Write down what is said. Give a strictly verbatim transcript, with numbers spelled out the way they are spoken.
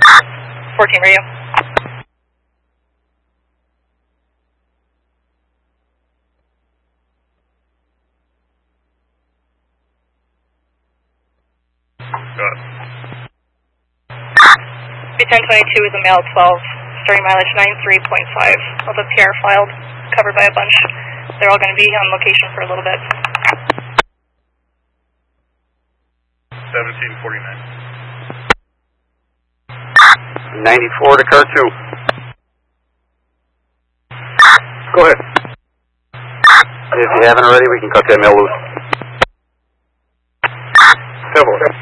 fourteen radio. B ten twenty-two is a male twelve, starting mileage ninety-three point five. All the P R filed, covered by a bunch. They're all going to be on location for a little bit. seventeen forty-nine. ninety-four to car two. Go ahead. If you haven't already, we can cut that mail loose. Several.